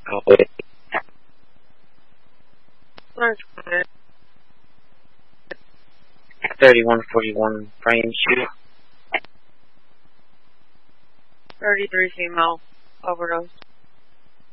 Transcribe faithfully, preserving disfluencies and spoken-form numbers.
Oh, wait. thirty-one forty-one brain shoot. thirty-three female overdose.